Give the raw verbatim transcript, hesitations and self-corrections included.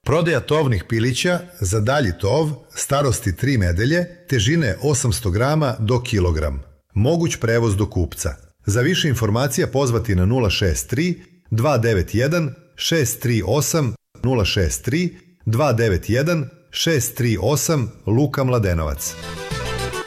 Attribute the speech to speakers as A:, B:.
A: Prodaja tovnih pilića za dalji tov, starosti tri nedelje, težine osamsto grama do kilogram. Moguć prevoz do kupca. Za više informacija pozvati na nula šest tri dva devet jedan šest tri osam nula šest tri dva devet jedan šest tri osam Luka Mladenovac.